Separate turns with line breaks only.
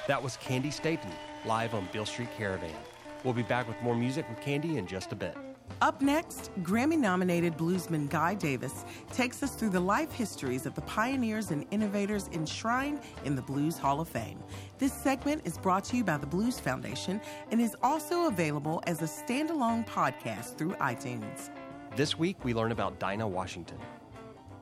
That was Candi Staton, live on Beale Street Caravan. We'll be back with more music with Candi in just a bit.
Up next, Grammy-nominated bluesman Guy Davis takes us through the life histories of the pioneers and innovators enshrined in the Blues Hall of Fame. This segment is brought to you by the Blues Foundation and is also available as a standalone podcast through iTunes.
This week, we learn about Dinah Washington.